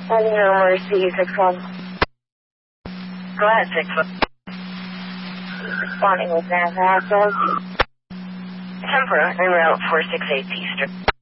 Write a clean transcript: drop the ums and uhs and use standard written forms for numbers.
Any emergency 6-1. Go ahead, 6-1. Responding with Nasa Hospital. Tempura, en route 468 Eastern.